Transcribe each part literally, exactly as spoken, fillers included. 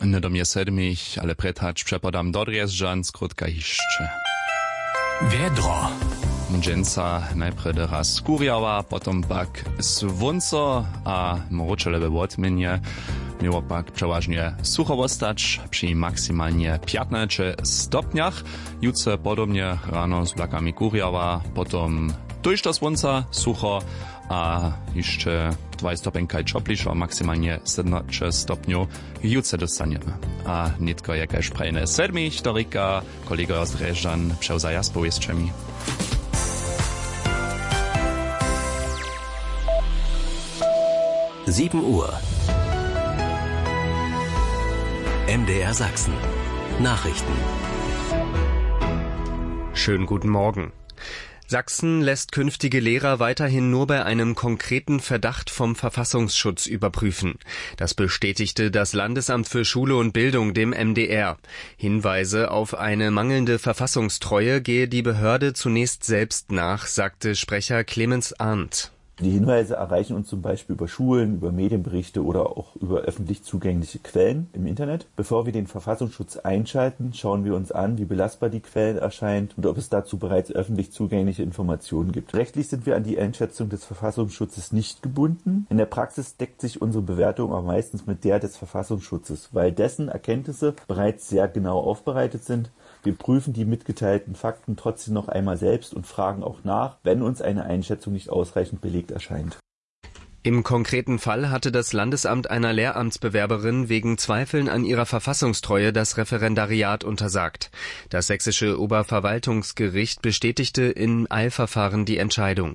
Nie do mnie sedmich, ale pretacz przepadam do Drjeżdżan, skrótka jeszcze. Wiedro. Dżęca najpierw raz kurjała, potem pak słonco, a mroczelewe odmienie miało pak przeważnie sucho ostać przy maksymalnie piętnastu stopniach. Jutro podobnie rano z blakami kurjała, potem tuż do słońca sucho, a jeszcze dwa stopenka czopliszą, maksymalnie siedemnaście stopniów. Jutro dostaniemy. A nitko jakaś prejne sedmi historyka, kolega z Drjeżdżan przełzaja z powieściami. sieben Uhr. M D R Sachsen. Nachrichten. Schönen guten Morgen. Sachsen lässt künftige Lehrer weiterhin nur bei einem konkreten Verdacht vom Verfassungsschutz überprüfen. Das bestätigte das Landesamt für Schule und Bildung dem M D R. Hinweise auf eine mangelnde Verfassungstreue gehe die Behörde zunächst selbst nach, sagte Sprecher Clemens Arndt. Die Hinweise erreichen uns zum Beispiel über Schulen, über Medienberichte oder auch über öffentlich zugängliche Quellen im Internet. Bevor wir den Verfassungsschutz einschalten, schauen wir uns an, wie belastbar die Quelle erscheint und ob es dazu bereits öffentlich zugängliche Informationen gibt. Rechtlich sind wir an die Einschätzung des Verfassungsschutzes nicht gebunden. In der Praxis deckt sich unsere Bewertung aber meistens mit der des Verfassungsschutzes, weil dessen Erkenntnisse bereits sehr genau aufbereitet sind. Wir prüfen die mitgeteilten Fakten trotzdem noch einmal selbst und fragen auch nach, wenn uns eine Einschätzung nicht ausreichend belegt erscheint. Im konkreten Fall hatte das Landesamt einer Lehramtsbewerberin wegen Zweifeln an ihrer Verfassungstreue das Referendariat untersagt. Das sächsische Oberverwaltungsgericht bestätigte im Eilverfahren die Entscheidung.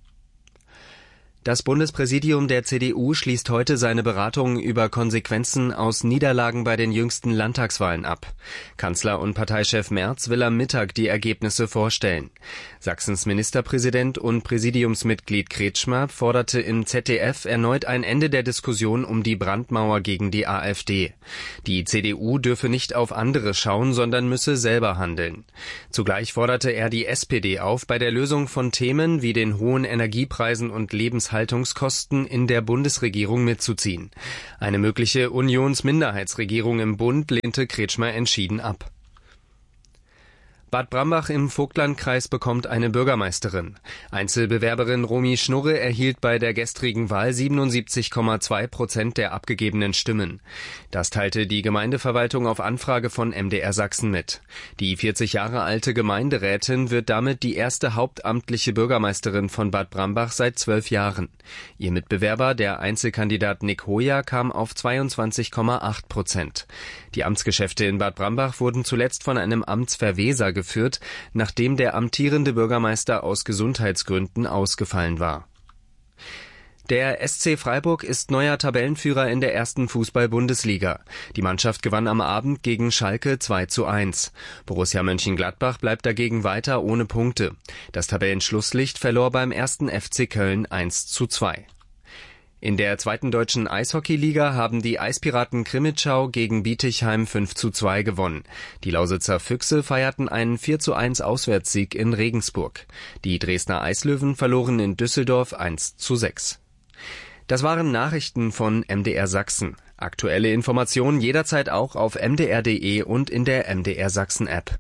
Das Bundespräsidium der C D U schließt heute seine Beratungen über Konsequenzen aus Niederlagen bei den jüngsten Landtagswahlen ab. Kanzler und Parteichef Merz will am Mittag die Ergebnisse vorstellen. Sachsens Ministerpräsident und Präsidiumsmitglied Kretschmer forderte im Z D F erneut ein Ende der Diskussion um die Brandmauer gegen die AfD. Die C D U dürfe nicht auf andere schauen, sondern müsse selber handeln. Zugleich forderte er die S P D auf, bei der Lösung von Themen wie den hohen Energiepreisen und Lebenshaltungskosten in der Bundesregierung mitzuziehen. Eine mögliche Unionsminderheitsregierung im Bund lehnte Kretschmer entschieden ab. Bad Brambach im Vogtlandkreis bekommt eine Bürgermeisterin. Einzelbewerberin Romy Schnurre erhielt bei der gestrigen Wahl siebenundsiebzig Komma zwei Prozent der abgegebenen Stimmen. Das teilte die Gemeindeverwaltung auf Anfrage von M D R Sachsen mit. Die vierzig Jahre alte Gemeinderätin wird damit die erste hauptamtliche Bürgermeisterin von Bad Brambach seit zwölf Jahren. Ihr Mitbewerber, der Einzelkandidat Nick Hoyer, kam auf zweiundzwanzig Komma acht Prozent. Die Amtsgeschäfte in Bad Brambach wurden zuletzt von einem Amtsverweser geführt, nachdem der amtierende Bürgermeister aus Gesundheitsgründen ausgefallen war. Der S C Freiburg ist neuer Tabellenführer in der ersten Fußball-Bundesliga. Die Mannschaft gewann am Abend gegen Schalke zwei zu eins. Borussia Mönchengladbach bleibt dagegen weiter ohne Punkte. Das Tabellenschlusslicht verlor beim ersten F C Köln eins zu zwei. In der zweiten deutschen Eishockeyliga haben die Eispiraten Krimitschau gegen Bietigheim fünf zu zwei gewonnen. Die Lausitzer Füchse feierten einen vier zu eins Auswärtssieg in Regensburg. Die Dresdner Eislöwen verloren in Düsseldorf eins zu sechs. Das waren Nachrichten von M D R Sachsen. Aktuelle Informationen jederzeit auch auf m d r punkt d e und in der M D R Sachsen App.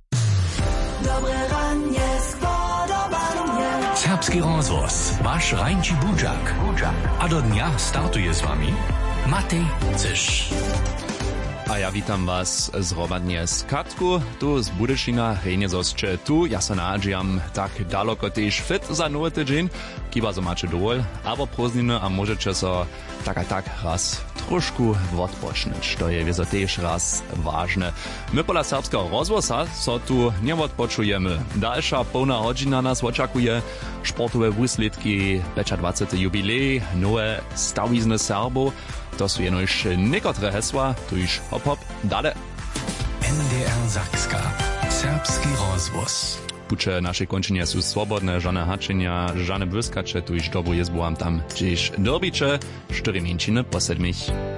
Serbski rozvoz, waš Rajnči Budžak. A do dnia startuje s vami Matej Cyš. A ja witam was z Robadnie z Katku, tu z Budešina, hejne zosče tu, ja sa nádžiam tak daleko tež fit za nowy tydzień, kiba so macie dowol, aber prózdniny a môžete so tak a tak raz trošku odpočnúť, to je wieso tež raz vážne. My pola serbského rozvoza so tu neodpočujeme. Dalša plná hodina nás očakuje, športové výsledky, dvadsiaty jubilej, nové stawizne Serbov. To sú jenož niektoré hesła, tu już hop hop, dale. M D R Sakska, serbski rozvoz. Puče naše končenia sú slobodné, žane hačenia, žane błyskacze, tu już dobu jezbu am tam, čiž dobiče, štyri minčiny po sedmich.